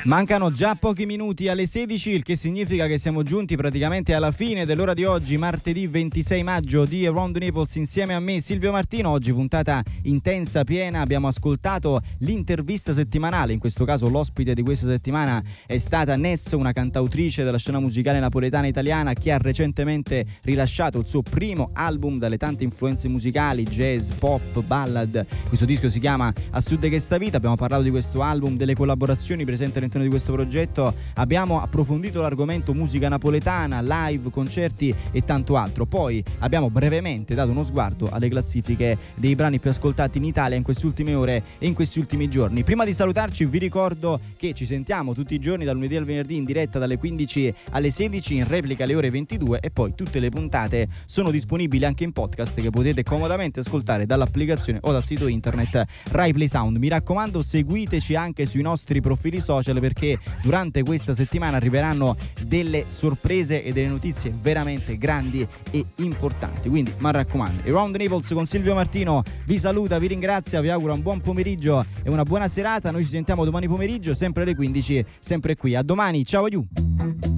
Mancano già pochi minuti alle 16, il che significa che siamo giunti praticamente alla fine dell'ora di oggi, martedì 26 maggio di Around the Naples, insieme a me Silvio Martino. Oggi puntata intensa, piena, abbiamo ascoltato l'intervista settimanale, in questo caso l'ospite di questa settimana è stata Ness, una cantautrice della scena musicale napoletana italiana che ha recentemente rilasciato il suo primo album dalle tante influenze musicali, jazz, pop, ballad. Questo disco si chiama A Sud che sta vita. Abbiamo parlato di questo album, delle collaborazioni presenti all'interno di questo progetto, abbiamo approfondito l'argomento musica napoletana, live, concerti e tanto altro. Poi abbiamo brevemente dato uno sguardo alle classifiche dei brani più ascoltati in Italia in queste ultime ore e in questi ultimi giorni. Prima di salutarci vi ricordo che ci sentiamo tutti i giorni dal lunedì al venerdì in diretta dalle 15 alle 16, in replica alle ore 22, e poi tutte le puntate sono disponibili anche in podcast che potete comodamente ascoltare dall'applicazione o dal sito internet Rai Play Sound. Mi raccomando, seguiteci anche sui nostri profili social, perché durante questa settimana arriveranno delle sorprese e delle notizie veramente grandi e importanti. Quindi mi raccomando, Around the Naples con Silvio Martino vi saluta, vi ringrazia, vi auguro un buon pomeriggio e una buona serata. Noi ci sentiamo domani pomeriggio sempre alle 15, sempre qui. A domani, ciao, aiù.